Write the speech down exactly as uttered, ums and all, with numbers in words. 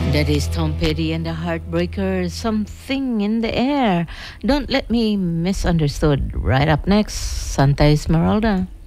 That is Tom Petty and the Heartbreakers, Something in the Air. Don't Let Me Misunderstood. Right up next, Santa Esmeralda.